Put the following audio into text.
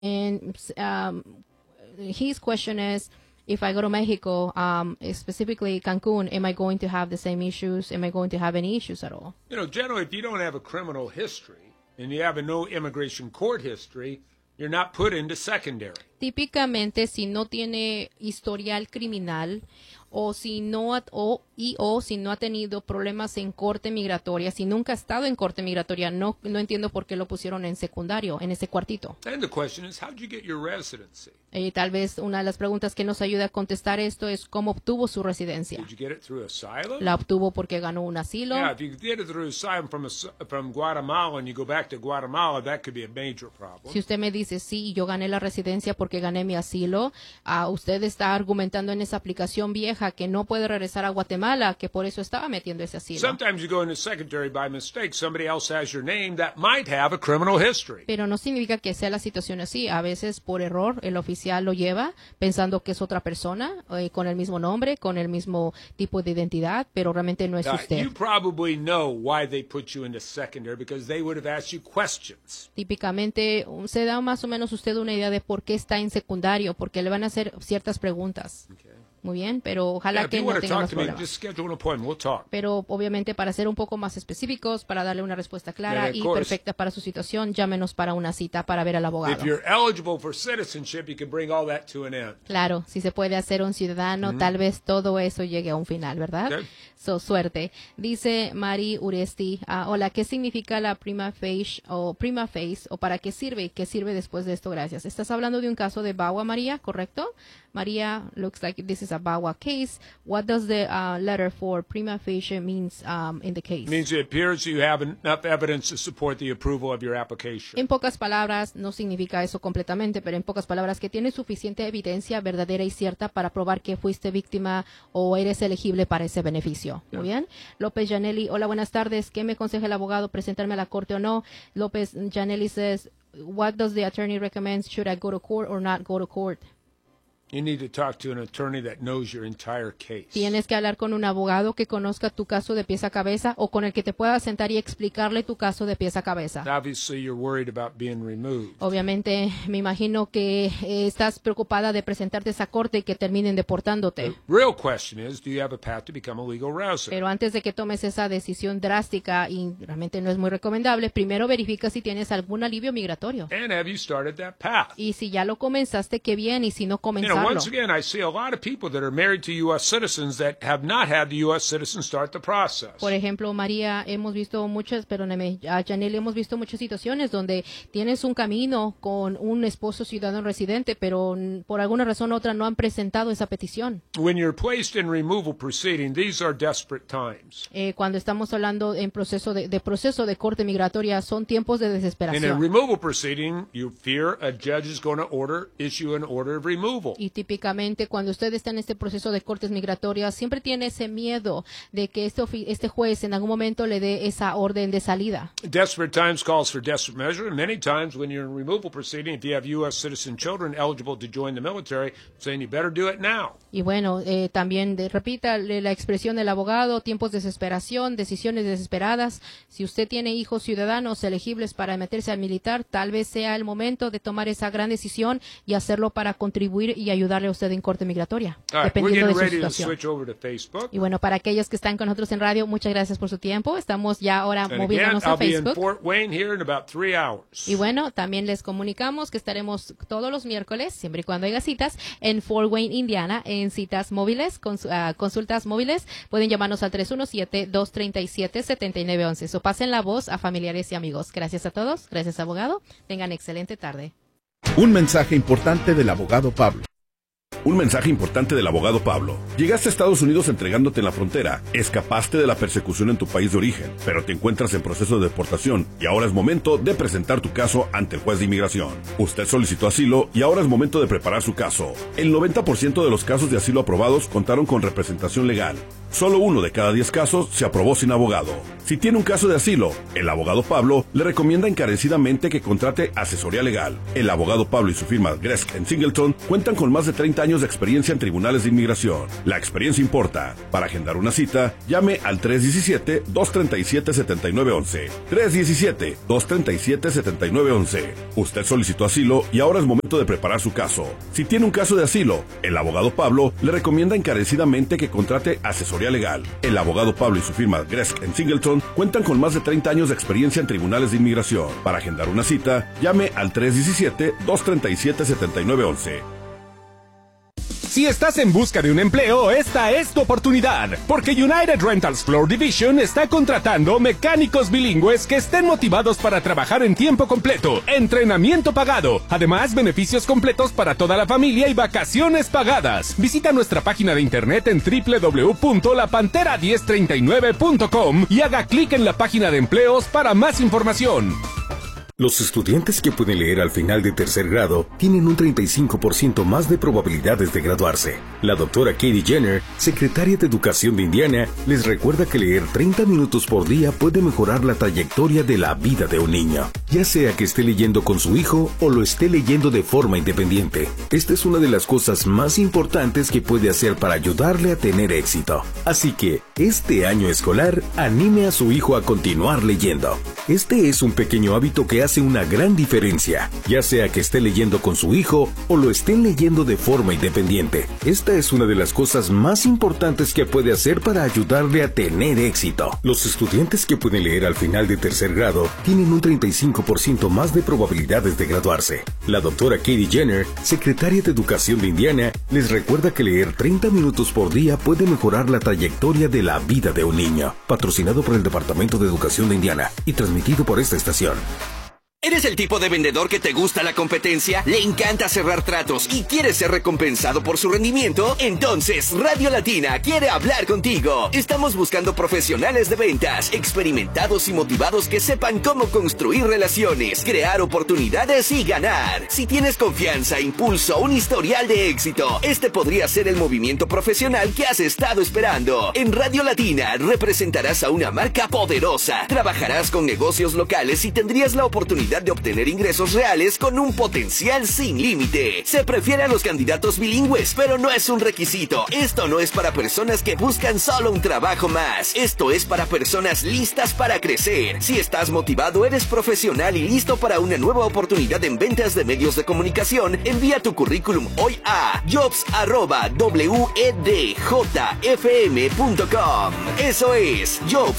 And his question is, if I go to Mexico, specifically Cancun, am I going to have the same issues? Am I going to have any issues at all? Generally, if you don't have a criminal history and you have a no immigration court history, you're not put into secondary. Típicamente, si no tiene historial criminal o si no ha tenido problemas en corte migratoria, si nunca ha estado en corte migratoria, no entiendo por qué lo pusieron en secundario, en ese cuartito. And the question is, how did you get your residency? Tal vez una de las preguntas que nos ayuda a contestar esto es cómo obtuvo su residencia. Did you get it through asylum? ¿La obtuvo porque ganó un asilo? Yeah, if you get it through asylum from Guatemala and you go back to Guatemala, that could be a major problem. Si usted me dice, sí, yo gané la residencia porque gané mi asilo, usted está argumentando en esa aplicación vieja que no puede regresar a Guatemala, que por eso estaba metiendo ese asilo. Sometimes you go into secondary by mistake. Somebody else has your name that might have a criminal history. Pero no significa que sea la situación así. A veces por error el oficial lo lleva pensando que es otra persona, con el mismo nombre, con el mismo tipo de identidad, pero realmente no es usted. You probably know why they put you into secondary because they would have asked you questions. Típicamente se da más o menos usted una idea de por qué está en secundario, porque le van a hacer ciertas preguntas. Okay. Muy bien, pero ojalá que no tengamos problemas. Pero obviamente para ser un poco más específicos, para darle una respuesta clara y perfecta para su situación, llámenos para una cita para ver al abogado. Claro, si se puede hacer un ciudadano, tal vez todo eso llegue a un final, ¿verdad? Okay. Suerte. Dice Mari Uresti, hola, ¿qué significa la prima facie o para qué sirve y qué sirve después de esto? Gracias. ¿Estás hablando de un caso de VAWA, María? ¿Correcto? Maria, looks like this is a VAWA case. What does the letter for prima facie means in the case? It means it appears you have enough evidence to support the approval of your application. En pocas palabras, no significa eso completamente, pero en pocas palabras que tienes suficiente evidencia verdadera y cierta para probar que fuiste víctima o eres elegible para ese beneficio. Muy bien. López Janelli, hola, buenas tardes. ¿Qué me aconseja el abogado, presentarme a la corte o no? López Janelli says, what does the attorney recommend? Should I go to court or not go to court? You need to talk to an attorney that knows your entire case. Tienes que hablar con un abogado que conozca tu caso de pies a cabeza o con el que te pueda sentar y explicarle tu caso de pies a cabeza. Obviously, you're worried about being removed. Obviamente, me imagino que estás preocupada de presentarte a esa corte y que terminen deportándote. The real question is, do you have a path to become a legal resident? Pero antes de que tomes esa decisión drástica, y realmente no es muy recomendable, primero verifica si tienes algún alivio migratorio. And have you started that path? Y si ya lo comenzaste, qué bien, y si no comenzaste, once again, I see a lot of people that are married to U.S. citizens that have not had the U.S. citizens start the process. Por ejemplo, María, hemos visto muchas, perdóneme, a Janelle, hemos visto muchas situaciones donde tienes un camino con un esposo ciudadano residente, pero por alguna razón u otra no han presentado esa petición. When you're placed in removal proceeding, these are desperate times. Cuando estamos hablando en proceso de corte migratoria, son tiempos de desesperación. In a removal proceeding, you fear a judge is going to issue an order of removal. Y típicamente cuando usted está en este proceso de cortes migratorias, siempre tiene ese miedo de que este juez en algún momento le dé esa orden de salida. Desperate times calls for desperate measure, and many times when you're in removal proceeding, if you have U.S. citizen children eligible to join the military, saying you better do it now. Y bueno, también repita la expresión del abogado, tiempos de desesperación, decisiones desesperadas. Si usted tiene hijos ciudadanos elegibles para meterse al militar, tal vez sea el momento de tomar esa gran decisión y hacerlo para contribuir y ayudarle a usted en corte migratoria, dependiendo de su situación. Y bueno, para aquellos que están con nosotros en radio, muchas gracias por su tiempo. Estamos ya ahora moviéndonos a Facebook. Y bueno, también les comunicamos que estaremos todos los miércoles, siempre y cuando haya citas, en Fort Wayne, Indiana, en citas móviles, consultas móviles. Pueden llamarnos al 317-237-7911. So pasen la voz a familiares y amigos. Gracias a todos. Gracias, abogado. Tengan excelente tarde. Un mensaje importante del abogado Pablo. Un mensaje importante del abogado Pablo. Llegaste a Estados Unidos entregándote en la frontera, escapaste de la persecución en tu país de origen, pero te encuentras en proceso de deportación y ahora es momento de presentar tu caso ante el juez de inmigración. Usted solicitó asilo y ahora es momento de preparar su caso. El 90% de los casos de asilo aprobados contaron con representación legal. Solo 1 de cada 10 casos se aprobó sin abogado. Si tiene un caso de asilo, el abogado Pablo le recomienda encarecidamente que contrate asesoría legal. El abogado Pablo y su firma Gresk & Singleton cuentan con más de 30 años de experiencia en tribunales de inmigración. La experiencia importa. Para agendar una cita, llame al 317-237-7911. 317-237-7911. Usted solicitó asilo y ahora es momento de preparar su caso. Si tiene un caso de asilo, el abogado Pablo le recomienda encarecidamente que contrate asesoría legal. El abogado Pablo y su firma Gresk & Singleton cuentan con más de 30 años de experiencia en tribunales de inmigración. Para agendar una cita, llame al 317-237-7911. Si estás en busca de un empleo, esta es tu oportunidad, porque United Rentals Floor Division está contratando mecánicos bilingües que estén motivados para trabajar en tiempo completo, entrenamiento pagado, además beneficios completos para toda la familia y vacaciones pagadas. Visita nuestra página de internet en www.lapantera1039.com y haga clic en la página de empleos para más información. Los estudiantes que pueden leer al final de tercer grado tienen un 35% más de probabilidades de graduarse. La doctora Katie Jenner, secretaria de Educación de Indiana, les recuerda que leer 30 minutos por día puede mejorar la trayectoria de la vida de un niño, ya sea que esté leyendo con su hijo o lo esté leyendo de forma independiente. Esta es una de las cosas más importantes que puede hacer para ayudarle a tener éxito. Así que, este año escolar, anime a su hijo a continuar leyendo. Este es un pequeño hábito que hace una gran diferencia, ya sea que esté leyendo con su hijo o lo estén leyendo de forma independiente. Esta es una de las cosas más importantes que puede hacer para ayudarle a tener éxito. Los estudiantes que pueden leer al final de tercer grado tienen un 35% más de probabilidades de graduarse. La doctora Katie Jenner, secretaria de Educación de Indiana, les recuerda que leer 30 minutos por día puede mejorar la trayectoria de la vida de un niño. Patrocinado por el Departamento de Educación de Indiana y transmitido por esta estación. ¿Eres el tipo de vendedor que te gusta la competencia? ¿Le encanta cerrar tratos y quieres ser recompensado por su rendimiento? Entonces, Radio Latina quiere hablar contigo. Estamos buscando profesionales de ventas, experimentados y motivados que sepan cómo construir relaciones, crear oportunidades y ganar. Si tienes confianza, impulso, un historial de éxito, este podría ser el movimiento profesional que has estado esperando. En Radio Latina representarás a una marca poderosa, trabajarás con negocios locales y tendrías la oportunidad de obtener ingresos reales con un potencial sin límite. Se prefiere a los candidatos bilingües, pero no es un requisito. Esto no es para personas que buscan solo un trabajo más. Esto es para personas listas para crecer. Si estás motivado, eres profesional y listo para una nueva oportunidad en ventas de medios de comunicación, envía tu currículum hoy a jobs@wedjfm.com. Eso es, jobs@